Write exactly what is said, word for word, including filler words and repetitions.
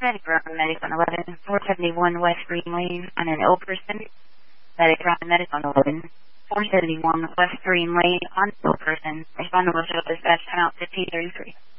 Medic Round Medic on eleven, four seventy-one West Green Lane on an ill person. Medic Round Medic on eleven, four seventy-one West Green Lane on an ill person. Respond to West Dispatch, time out fifteen thirty-three.